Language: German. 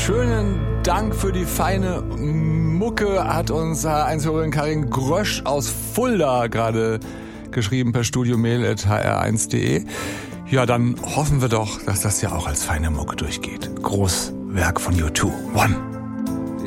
Schönen Dank für die feine Mucke, hat uns Einzelhörerin Karin Grösch aus Fulda gerade geschrieben per studiomail@hr1.de. Ja, dann hoffen wir doch, dass das ja auch als feine Mucke durchgeht. Großwerk von U2. One.